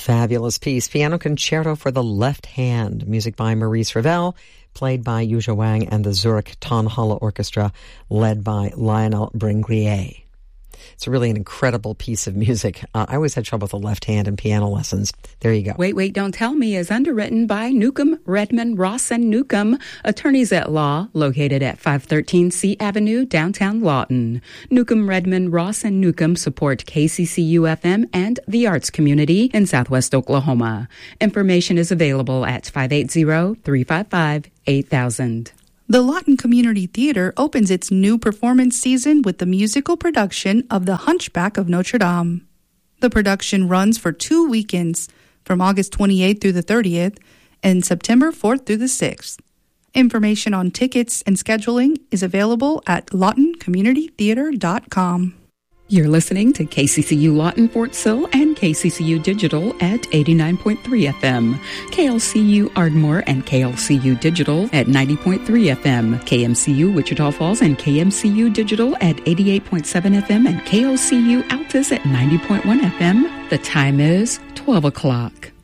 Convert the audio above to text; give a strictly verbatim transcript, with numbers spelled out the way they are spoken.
Fabulous piece. Piano Concerto for the Left Hand. Music by Maurice Ravel, played by Yuzha Wang and the Zurich Tonhalle Orchestra, led by Lionel Bringrier. It's really an incredible piece of music. Uh, I always had trouble with the left hand in piano lessons. There you go. Wait, Wait, Don't Tell Me is underwritten by Newcomb, Redmond, Ross, and Newcomb, attorneys at law, located at five thirteen C Avenue, downtown Lawton. Newcomb, Redmond, Ross, and Newcomb support K C C U F M and the arts community in Southwest Oklahoma. Information is available at five eight zero, three five five, eight thousand. The Lawton Community Theater opens its new performance season with the musical production of The Hunchback of Notre Dame. The production runs for two weekends, from August twenty-eighth through the thirtieth, and September fourth through the sixth. Information on tickets and scheduling is available at lawton community theater dot com. You're listening to K C C U Lawton Fort Sill and K C C U Digital at eighty-nine point three F M, K L C U Ardmore and K L C U Digital at ninety point three F M, K M C U Wichita Falls and K M C U Digital at eighty-eight point seven F M, and K O C U Altus at ninety point one F M. The time is twelve o'clock.